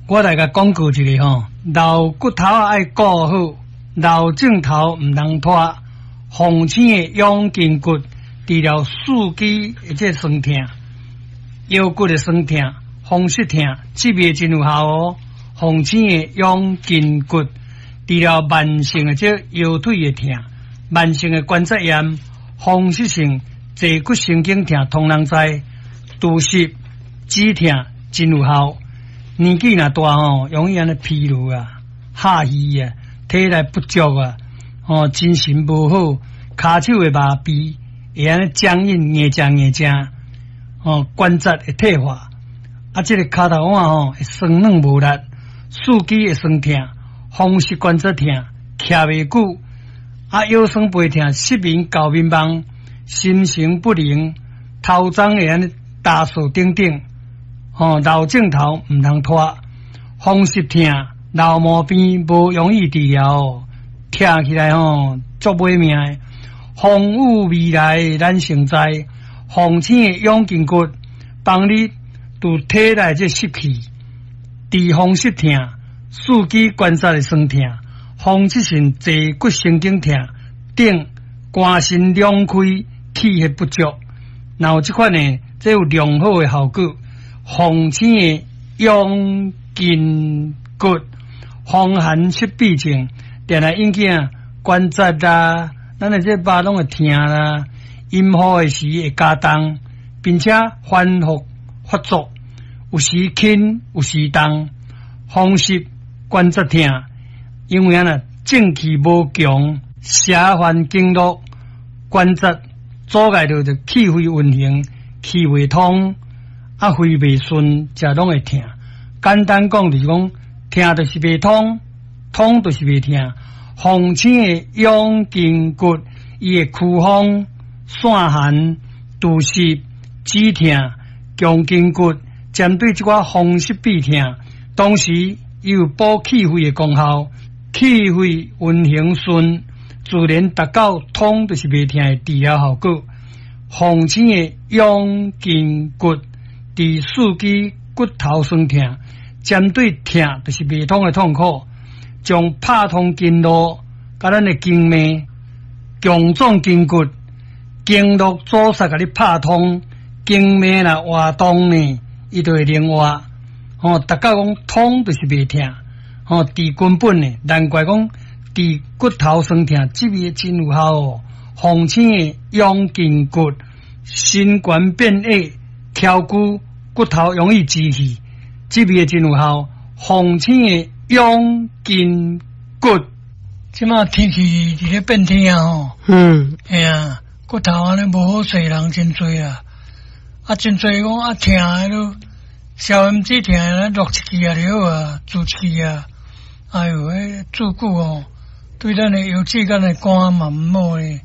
我来甲广告一个吼，老骨头爱顾好，老镜头毋通拖。红星的养筋骨，治疗四肢或者酸痛、腰骨的酸痛、风湿痛，这味真有效哦。红星的养筋骨，治疗慢性的这腰腿的痛、慢性的关节炎、风湿性坐骨神经痛，通人知。肚湿、止痛真有效。年纪若大吼，容易安尼疲劳啊、下虚啊、体力不足啊，精神无好，骹手会麻痹，会安尼僵硬、硬正，关节会退化，这个骹头腕会酸软无力，四肢会酸痛，风湿关节痛，徛袂久，腰酸背痛，失眠、搞迷茫，心神不宁，头鬃会安尼打扫等等。老镜头毋通拖，风湿痛、老毛病无容易治疗，听起来足买命的。风雨未来咱成在，红星的养筋骨，帮你除体内这湿气，治风湿痛、四肢关节的酸痛、风湿性坐骨神经痛等肝肾两开、气血不足，然后这款呢，这有良好的效果。红星的养筋骨，风寒湿痹症，定来引起关节啦，咱的这巴拢会痛啦，阴雨的时会加重，并且反复发作，有时轻，有时重，风湿关节痛，因为正气无强，邪烦经络，关节阻碍着气血运行，气袂通。肺袂顺，这拢会痛。简单讲就是讲，痛就是袂通，通就是袂痛。红星的养筋骨，伊会驱风、散寒、肚湿、止痛、强筋骨，针对这款风湿痹痛，同时伊有补气血的功效，气血运行顺，自然达到通就是袂痛的治疗效果。红星的养筋骨。治四肢骨头酸痛，针对痛就是袂通的痛苦，将拍通经络，甲咱的经脉、强壮筋骨、经络阻塞，甲你拍通，经脉若活动呢，伊就会灵活。达到讲通就是袂痛，治根本呢，难怪讲治骨头酸痛，这味真有效哦。红星的养筋骨，心冠变矮。挑骨骨头容易积气，这味真有效。红星的养筋骨，即马天气伫咧变天啊哎呀，骨头安尼无好势人真多啊，真多讲痛的都消炎止痛的落一支啊就好啊，注气啊，哎哟，注骨对咱的腰椎间的肝嘛毋好咧。